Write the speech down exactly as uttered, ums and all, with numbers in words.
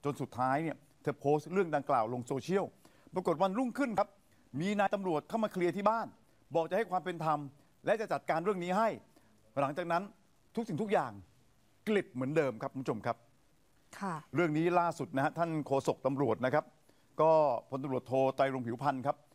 จนสุดท้ายเนี่ยเธอโพสต์เรื่องดังกล่าวลงโซเชียลปรากฏวันรุ่งขึ้นครับมีนายตำรวจเข้ามาเคลียร์ที่บ้านบอกจะให้ความเป็นธรรมและจะจัดการเรื่องนี้ให้หลังจากนั้นทุกสิ่งทุกอย่างกลิบเหมือนเดิมครับคุณผู้ชมครับค่ะเรื่องนี้ล่าสุดนะฮะท่านโฆษกตำรวจนะครับก็พลตำรวจโทไตรรงค์ผิวพรรณครับ